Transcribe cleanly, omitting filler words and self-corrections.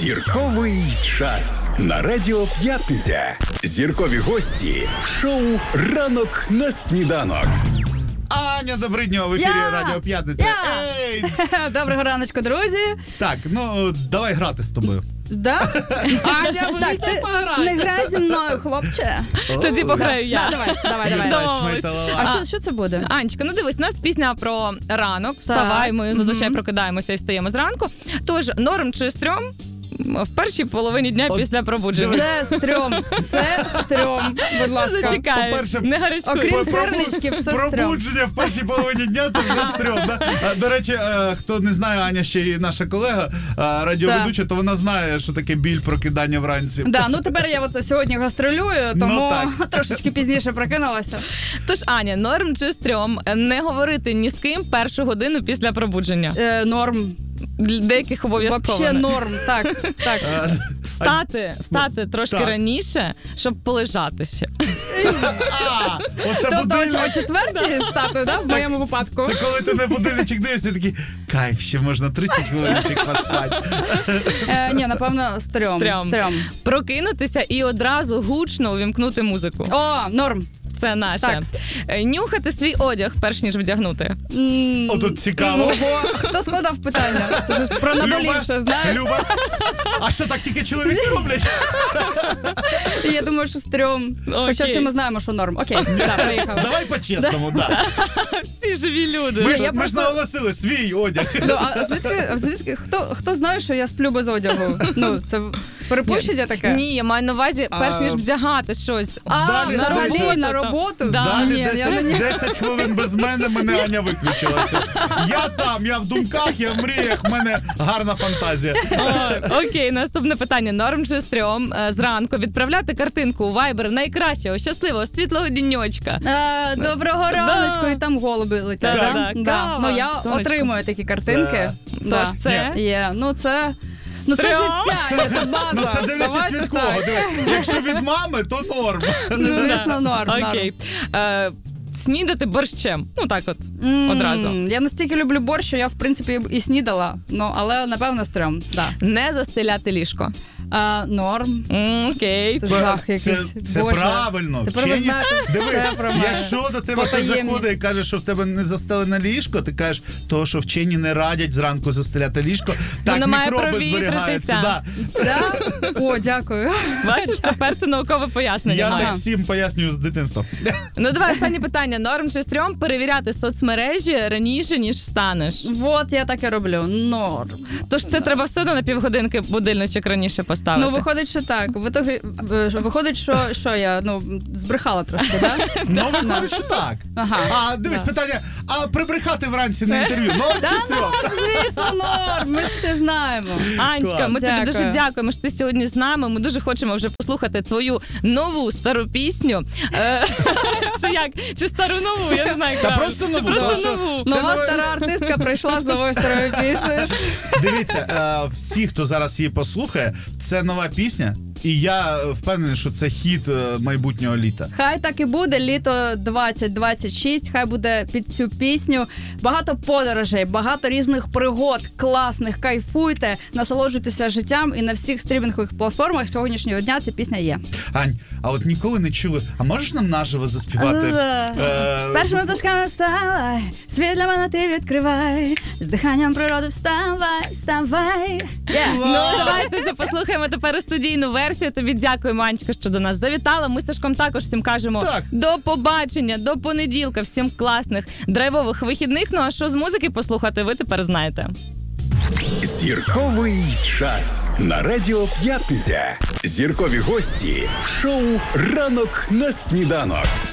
Зірковий час на Радіо П'ятниця. Зіркові гості в шоу «Ранок на сніданок». Аня, добрий день, в ефірі Радіо П'ятниця. Ей! Доброго раночку, друзі. Так, ну, давай грати з тобою. Да? Аня, ви Так, ти пограйте. не грай зі мною, хлопче. Тоді пограю я. Давай. А що це буде? Анечка, ну дивись, у нас пісня про ранок. Вставай, ми зазвичай прокидаємося і встаємо зранку. Тож, норм чи стрьом в першій половині дня після пробудження. Все стрьом, будь ласка. Зачекай, По-перше, не гарячкуй. Окрім сирничків, все стрьом. Пробудження в першій половині дня – це вже стрьом. Да? До речі, хто не знає, Аня ще й наша колега, радіоведуча, то вона знає, що таке біль прокидання вранці. Да, ну тепер я от сьогодні гастролюю, тому трошечки пізніше прокинулася. Тож, Аня, норм чи стрьом не говорити ні з ким першу годину після пробудження? Норм. Для деяких обов'язково. Вообще норм, так. Встати трошки раніше, щоб полежати ще. Оце Тобто будильник. о четвертій стати, да, в моєму випадку? Це коли ти на будильничок дивишся, такий, кайф, ще можна 30 хвилиночок поспати. Ні, напевно, стрьом. Прокинутися і одразу гучно увімкнути музику. О, норм. Це наше. Так. Нюхати свій одяг, перш ніж вдягнути. Отут цікаво. Ого, хто складав питання? Це ж про наболівше, знаєш? Люба, а що, так тільки чоловіки роблять? Я думаю, що стрьом. Хоча всі ми знаємо, що норм. Окей, поїхали. Давай по-чесному, да. Всі живі люди. Ми ж наголосили свій одяг. Ну, а звідки, хто знає, що я сплю без одягу? Ну, це перепущення таке? Ні, я маю на увазі, перш ніж вдягати щось. Далі на роботу? Далі Ні, 10 хвилин без мене Аня виключила. Я там, я в думках, я в мріях, в мене гарна фантазія. Окей, наступне питання. Норм чи стрьом зранку відправляти картинку у Viber найкращого, щасливого, світлого діньочка. Доброго раночку, і там голуби летять, да? Ну, я отримую такі картинки. Тож це? Є, ну це... Ну це життя, це база. Ну це дивлячись від кого. Якщо від мами, то норм. Звісно, норм. Окей. Снідати борщем. Ну так от, одразу. Я настільки люблю борщ, що я, в принципі, і снідала. Ну, але, напевно, стрьом. Да. Не застеляти ліжко. Норм. Окей. Це жах якийсь. Це правильно. Тепер ви знаєте все про мене. Якщо до тебе хтось заходить і каже, що в тебе не застелене ліжко, ти кажеш, того, що вчені не радять зранку застеляти ліжко, так мікроби зберігаються. Да? О, дякую. Бачиш, тепер це наукове пояснення. Я так всім пояснюю з дитинства. Ну давай, останнє питання. Норм чи стрьом перевіряти соцмережі раніше, ніж встанеш? Вот, я так і роблю. Норм. Тож це треба все одно на півгодинки будильничок раніше поставити. Ну, виходить, що так. Виходить, що я, збрехала трошки, так? Ну, виходить, що так. А дивись, питання, а прибрехати вранці на інтерв'ю норм чи стрьом? Звісно, норм, ми ж все знаємо. Анечка, ми тобі дуже дякуємо, що ти сьогодні з нами. Ми дуже хочемо вже послухати твою нову стару пісню. Чи стару нову, я не знаю. Та просто нову. Нова стара артистка прийшла з новою старою піснею. Дивіться, всі, хто зараз її послухає, це нова пісня, і я впевнений, що це хіт майбутнього літа. Хай так і буде, літо 2026, хай буде під цю пісню. Багато подорожей, багато різних пригод, класних, кайфуйте, насолоджуйтеся життям, і на всіх стрімінгових платформах сьогоднішнього дня ця пісня є. Ань, а от ніколи не чули, а можеш нам наживо заспівати? З першими пташками вставай, світ для мене ти відкривай, з диханням природи вставай. Ну, давайте вже послухаємо тепер студійну версію. Тобі дякуємо, Анечка, що до нас завітала. Ми з Сашком також всім кажемо до побачення, до понеділка. Всім класних, драйвових вихідних. Ну, а що з музики послухати, ви тепер знаєте. Зірковий час на Радіо П'ятниця. Зіркові гості в шоу «Ранок на сніданок».